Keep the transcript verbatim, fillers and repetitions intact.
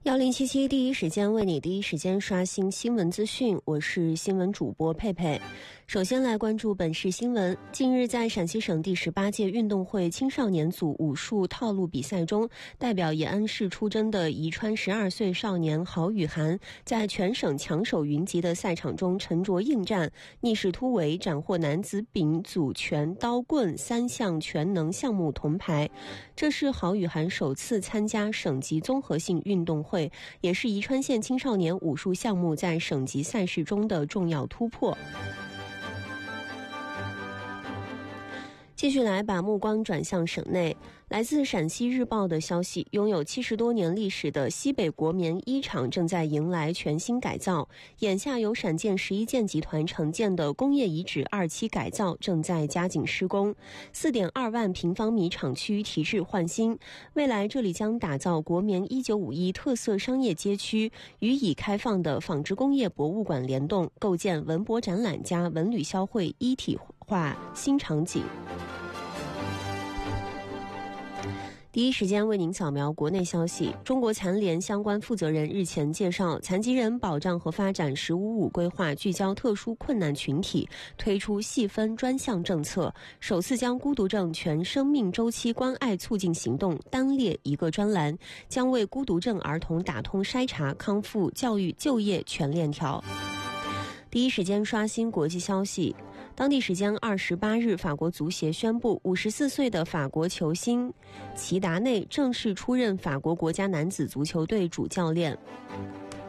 幺零七七第一时间为你第一时间刷新新闻资讯，我是新闻主播佩佩。首先来关注本市新闻。近日在陕西省第十八届运动会青少年组武术套路比赛中，代表延安市出征的宜川十二岁少年郝雨涵，在全省强手云集的赛场中沉着应战，逆势突围，斩获男子丙组拳、刀棍三项全能项目铜牌。这是郝雨涵首次参加省级综合性运动会，也是宜川县青少年武术项目在省级赛事中的重要突破。继续来把目光转向省内，来自陕西日报的消息，拥有七十多年历史的西北国棉一厂正在迎来全新改造，眼下由陕建十一建集团承建的工业遗址二期改造正在加紧施工， 四点二万平方米厂区提质换新，未来这里将打造国棉一九五一特色商业街区，与已开放的纺织工业博物馆联动，构建文博展览加文旅消费一体化新场景。第一时间为您扫描国内消息。中国残联相关负责人日前介绍，残疾人保障和发展十五五规划聚焦特殊困难群体，推出细分专项政策，首次将孤独症全生命周期关爱促进行动单列一个专栏，将为孤独症儿童打通筛查、康复、教育、就业全链条。第一时间刷新国际消息。当地时间二十八日，法国足协宣布，五十四岁的法国球星齐达内正式出任法国国家男子足球队主教练。